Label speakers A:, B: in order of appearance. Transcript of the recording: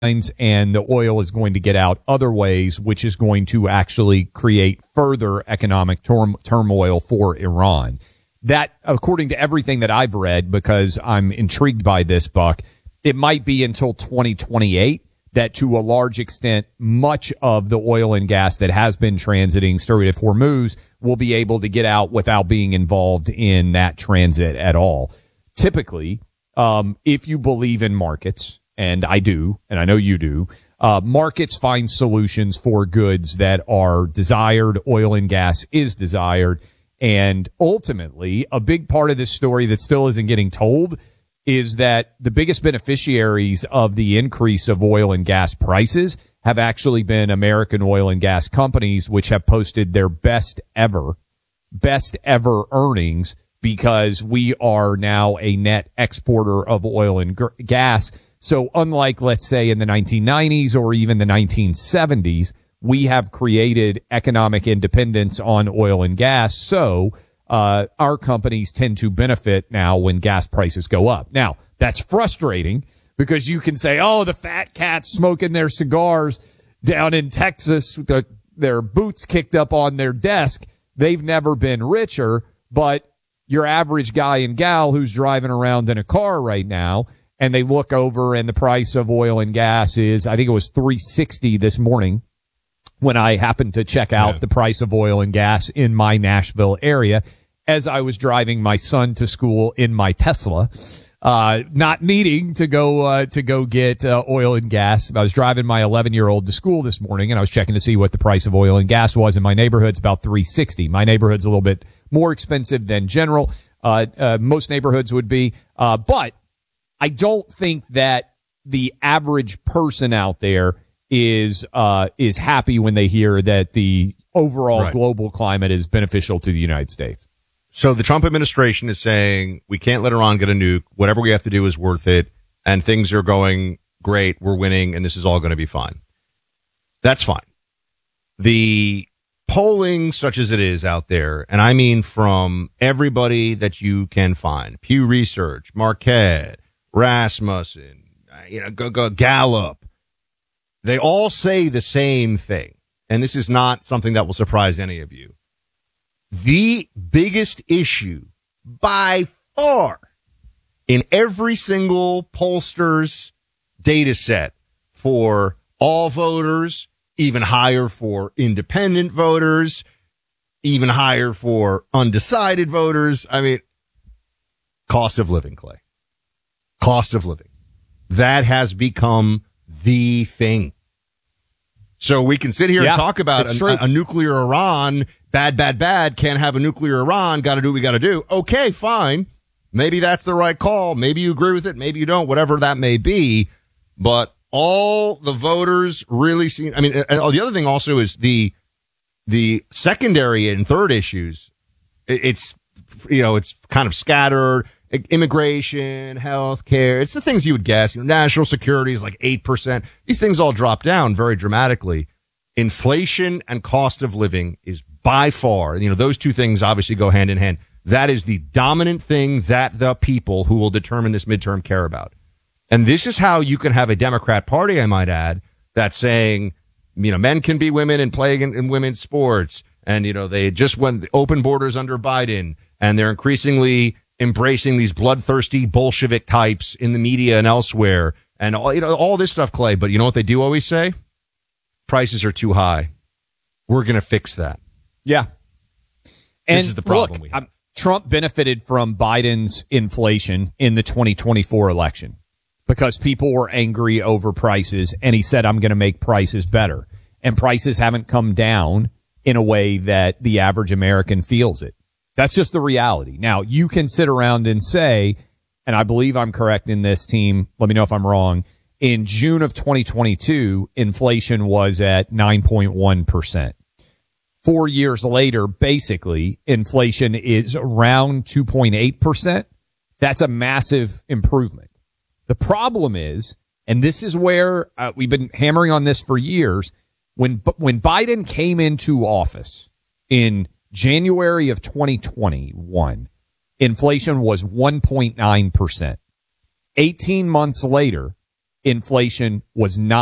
A: and the oil is going to get out other ways, which is going to actually create further economic turmoil for Iran. That, according to everything that I've read, because I'm intrigued by this, Buck, it might be until 2028 that to a large extent, much of the oil and gas that has been transiting Strait of Hormuz will be able to get out without being involved in that transit at all. Typically, if you believe in markets, and I do, and I know you do, markets find solutions for goods that are desired. Oil and gas is desired. And ultimately, a big part of this story that still isn't getting told is that the biggest beneficiaries of the increase of oil and gas prices have actually been American oil and gas companies, which have posted their best ever earnings, because we are now a net exporter of oil and gas. So unlike, let's say, in the 1990s or even the 1970s, we have created economic independence on oil and gas. So our companies tend to benefit now when gas prices go up. Now, that's frustrating because you can say, oh, the fat cats smoking their cigars down in Texas, their boots kicked up on their desk. They've never been richer. But your average guy and gal who's driving around in a car right now, and they look over and the price of oil and gas is, I think it was $3.60 this morning when I happened to check out the price of oil and gas in my Nashville area as I was driving my son to school in my Tesla, not needing to go get oil and gas. I was driving my 11-year-old to school this morning, and I was checking to see what the price of oil and gas was in my neighborhood. It's about $3.60. My neighborhood's a little bit more expensive than general. Most neighborhoods would be. But I don't think that the average person out there is happy when they hear that the overall global climate is beneficial to the United States.
B: So the Trump administration is saying we can't let Iran get a nuke. Whatever we have to do is worth it. And things are going great. We're winning. And this is all going to be fine. That's fine. The polling, such as it is out there, and I mean from everybody that you can find, Pew Research, Marquette, Rasmussen, Gallup, they all say the same thing. And this is not something that will surprise any of you. The biggest issue by far in every single pollster's data set for all voters, even higher for independent voters, even higher for undecided voters. I mean, cost of living, Clay. Cost of living. That has become the thing. So we can sit here and talk about a nuclear Iran, bad, can't have a nuclear Iran, got to do what we got to do. Okay, fine. Maybe that's the right call. Maybe you agree with it. Maybe you don't, whatever that may be. But all the voters really seem, I mean, the other thing also is the secondary and third issues. It's kind of scattered. Immigration, health care, it's the things you would guess. National security is like 8%. These things all drop down very dramatically. Inflation and cost of living is by far, those two things obviously go hand in hand. That is the dominant thing that the people who will determine this midterm care about. And this is how you can have a Democrat Party, I might add, that's saying, men can be women and play in women's sports. And, they just went the open borders under Biden, and they're increasingly embracing these bloodthirsty Bolshevik types in the media and elsewhere, and all this stuff, Clay. But you know what they do always say? Prices are too high. We're going to fix that.
A: Yeah. And
B: this is the problem we have.
A: Trump benefited from Biden's inflation in the 2024 election because people were angry over prices, and he said, I'm going to make prices better. And prices haven't come down in a way that the average American feels it. That's just the reality. Now, you can sit around and say, and I believe I'm correct in this, team, let me know if I'm wrong, in June of 2022, inflation was at 9.1%. 4 years later, basically, inflation is around 2.8%. That's a massive improvement. The problem is, and this is where we've been hammering on this for years, when Biden came into office in January of 2021, inflation was 1.9%. 18 months later, inflation was not